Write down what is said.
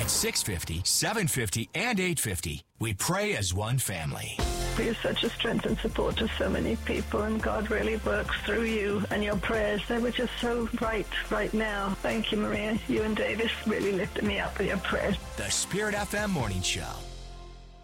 At 650, 750, and 850, we pray as one family. You're such a strength and support to so many people, and God really works through you and your prayers. They were just so right now. Thank you, Maria. You and Davis really lifted me up with your prayers. The Spirit FM Morning Show.